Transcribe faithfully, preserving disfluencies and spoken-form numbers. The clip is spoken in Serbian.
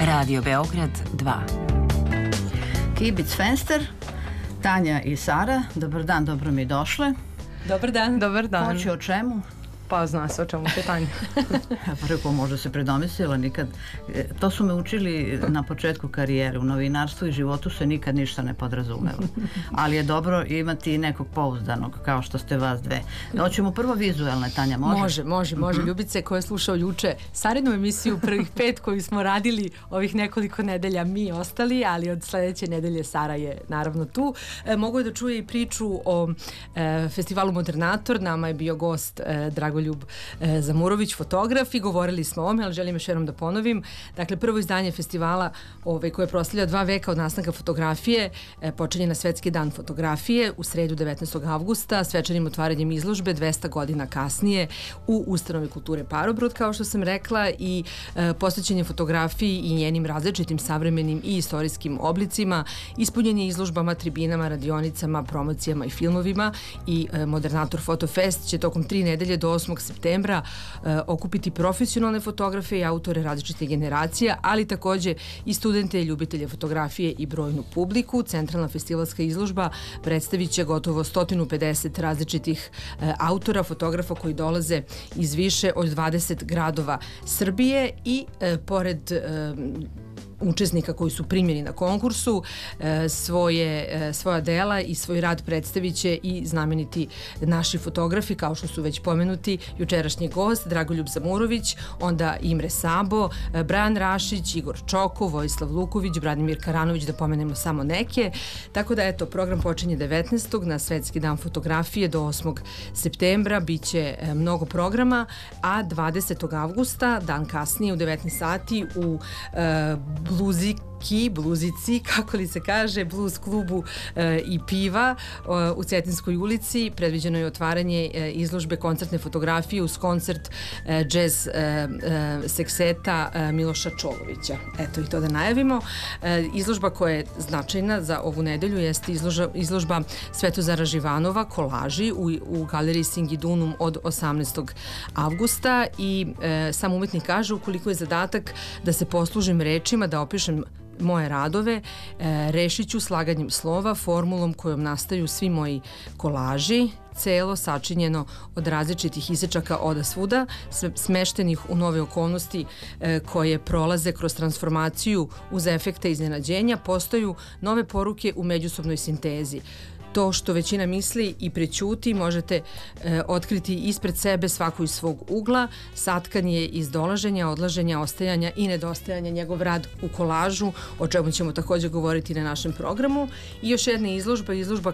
Radio Beograd dva. Kibic Fenster, Tanja i Sara, dobar dan, dobro mi došle. Dobar dan. Dobar dan. Hoće o čemu? Pa zna se o čemu će Tanja. Preko možda se predomislila nikad. To su me učili na početku karijere. U novinarstvu i životu se nikad ništa ne podrazumeva. Ali je dobro imati nekog pouzdanog, kao što ste vas dve. Hoćemo prvo vizualne, Tanja, može? Može, može, može. Ljubice koja je slušao juče Sarinu emisiju prvih pet koju smo radili ovih nekoliko nedelja mi ostali, ali od sledeće nedelje Sara je naravno tu. E, mogu je da čuje i priču o e, festivalu Modernator. Nama je bio gost e, Dragoljub e, Zamurović, fotograf, i govorili smo o ome, ali želim još jednom da ponovim. Dakle, prvo izdanje festivala ove, koje proslavlja dva veka od nastanka fotografije e, počinje na Svetski dan fotografije u sredu devetnaestog avgusta svečanim otvaranjem izložbe dvesta godina kasnije u Ustanovi kulture Parobrod, kao što sam rekla, i e, posvećenje fotografiji i njenim različitim savremenim i istorijskim oblicima, ispunjenje izložbama, tribinama, radionicama, promocijama i filmovima. I e, Modernator Fotofest će tokom tri nedelje do osmog septembra e, okupiti profesionalne fotografe i autore različitih generacija, ali takođe i studente i ljubitelje fotografije i brojnu publiku. Centralna festivalska izložba predstavit će gotovo sto pedeset različitih e, autora, fotografa koji dolaze iz više od dvadeset gradova Srbije i e, pored e, učesnika koji su primljeni na konkursu, svoje, svoja dela i svoj rad predstavit će i znameniti naši fotografi, kao što su već pomenuti jučerašnji gost Dragoljub Zamurović, onda Imre Sabo, Brajan Rašić, Igor Čoko, Vojislav Luković, Branimir Karanović, da pomenemo samo neke. Tako da, eto, program počinje devetnaestog na Svetski dan fotografije do osmog septembra, bit će mnogo programa, a dvadesetog avgusta, dan kasnije u devetnaest sati u e, Bluziki, Bluzici, kako li se kaže, blues klubu e, i piva e, u Cetinskoj ulici. Predviđeno je otvaranje e, izložbe koncertne fotografije uz koncert e, jazz e, e, sekseta e, Miloša Čolovića. Eto, i to da najavimo. E, izložba koja je značajna za ovu nedelju jeste izložba, izložba Svetozara Živanova, kolaži u, u galeriji Singidunum od osamnaestog avgusta, i e, sam umetnik kaže, ukoliko je zadatak da se poslužim rečima, da opišem moje radove, e, rešiću slaganjem slova, formulom kojom nastaju svi moji kolaži, celo sačinjeno od različitih isečaka oda svuda, smeštenih u nove okolnosti e, koje prolaze kroz transformaciju uz efekte iznenađenja, postaju nove poruke u međusobnoj sintezi. To što većina misli i prećuti možete e, otkriti ispred sebe, svako iz svog ugla. Satkan je iz dolaženja, odlaženja, ostajanja i nedostajanja njegov rad u kolažu, o čemu ćemo takođe govoriti na našem programu. I još jedna izložba, izložba